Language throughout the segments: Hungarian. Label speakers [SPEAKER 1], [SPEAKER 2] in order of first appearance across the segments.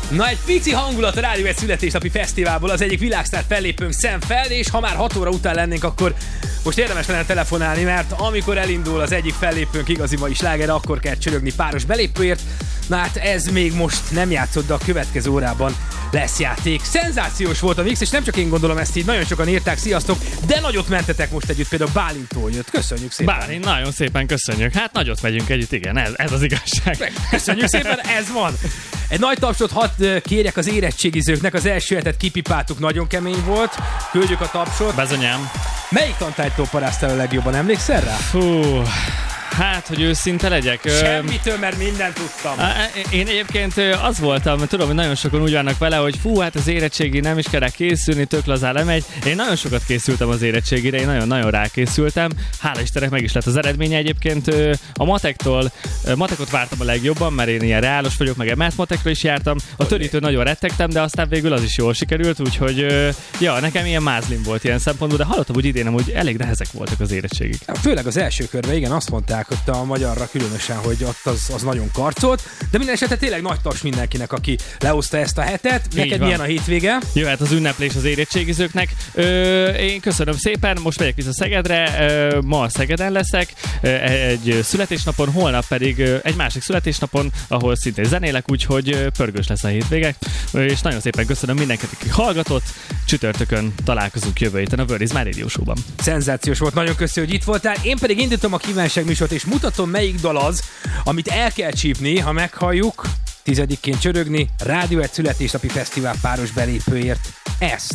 [SPEAKER 1] Na, egy pici hangulat a Rádió egy születésnapi fesztiválból, az egyik világsztár fellépőnk Sam Feld, és ha már 6 óra után lennénk, akkor most érdemes lenne telefonálni, mert amikor elindul az egyik fellépőnk igazi mai sláger, akkor kell csörögni páros belépőért. Na hát ez még most nem játszott, de a következő órában lesz játék. Szenzációs volt a mix, és nem csak én gondolom ezt így, nagyon sokan írták, sziasztok, de nagyot mentetek most együtt, például Bálintól jött. Köszönjük szépen.
[SPEAKER 2] Bálint, nagyon szépen köszönjük. Hát nagyot megyünk együtt, igen, ez az igazság.
[SPEAKER 1] Köszönjük szépen, ez van. Egy nagy tapsot hadd kérjek az érettségizőknek, az első hetet kipipáltuk, nagyon kemény volt. Küldjük a tapsot.
[SPEAKER 2] Bezonyám.
[SPEAKER 1] Melyik tantárgytól paráztál a legjobban, emlékszel rá?
[SPEAKER 2] Fú, hát, hogy őszinte legyek.
[SPEAKER 1] Semmitől, mert mindent tudtam.
[SPEAKER 2] Én egyébként az voltam, mert tudom, hogy nagyon sokan úgy vannak vele, hogy fú, hát az érettségi nem is kell rá készülni, tök lazán lemegy. Én nagyon sokat készültem az érettségire, én nagyon-nagyon rákészültem. Hála Istennek meg is lett az eredménye egyébként. A matekot vártam a legjobban, mert én ilyen reálos vagyok, meg emelt matekra is jártam. A törítő nagyon rettegtem, de aztán végül az is jól sikerült, úgyhogy nekem ilyen mázlim volt ilyen szempontból, de hallottam, hogy idén amúgy elég nehezek voltak az érettségik.
[SPEAKER 1] Főleg az első körben, igen, azt mondták, hogy a magyarra különösen, hogy ott az nagyon karcolt, de minden esetre tényleg nagy taps mindenkinek, aki lehozta ezt a hetet. Neked milyen a hétvége?
[SPEAKER 2] Jöhet az ünneplés az érettségizőknek. Én köszönöm szépen, most megyek vissza Szegedre, ma Szegeden leszek, egy születésnapon, holnap pedig egy másik születésnapon, ahol szintén zenélek, úgyhogy pörgős lesz a hétvége, és nagyon szépen köszönöm mindenkit, aki hallgatott. Csütörtökön találkozunk jövő héten a Word is My Radio Show-ban.
[SPEAKER 1] Szenzációs volt, nagyon köszönöm, hogy itt voltál. Én pedig indítom a kívánság műsort, és mutatom, melyik dal az, amit el kell csípni, ha meghalljuk, 10-ként csörögni, Rádió egy születésnapi fesztivál páros belépőért ezt.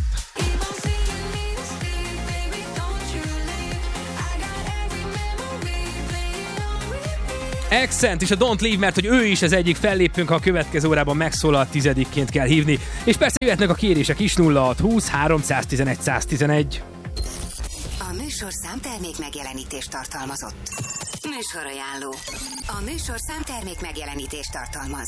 [SPEAKER 1] Accent és a Don't Leave, mert hogy ő is az egyik fellépőnk, ha a következő órában megszólal, 10-ként kell hívni. És persze jöhetnek a kérések is, 0620 311 111.
[SPEAKER 3] A műsorszám termék megjelenítést tartalmazott. Műsorajánló. A műsorszám termék megjelenítést tartalmaz.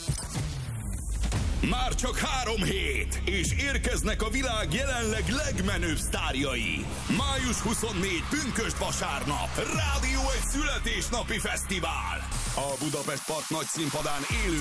[SPEAKER 4] Már csak 3 hét, és érkeznek a világ jelenleg legmenőbb sztárjai. Május 24, pünkösd vasárnap, Rádió egy születésnapi fesztivál. A Budapest Park nagy színpadán élő